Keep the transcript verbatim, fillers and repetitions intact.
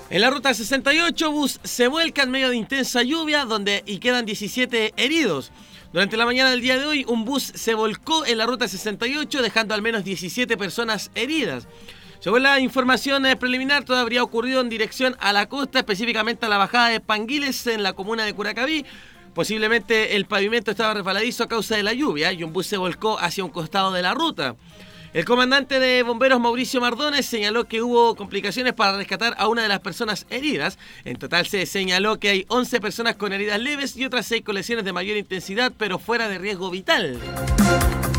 En la ruta sesenta y ocho, bus se vuelca en medio de intensa lluvia donde y quedan diecisiete heridos. Durante la mañana del día de hoy, un bus se volcó en la ruta sesenta y ocho, dejando al menos diecisiete personas heridas. Según la información preliminar, todo habría ocurrido en dirección a la costa, específicamente a la bajada de Panguiles, en la comuna de Curacaví. Posiblemente el pavimento estaba resbaladizo a causa de la lluvia y un bus se volcó hacia un costado de la ruta. El comandante de bomberos, Mauricio Mardones, señaló que hubo complicaciones para rescatar a una de las personas heridas. En total se señaló que hay once personas con heridas leves y otras seis con lesiones de mayor intensidad, pero fuera de riesgo vital.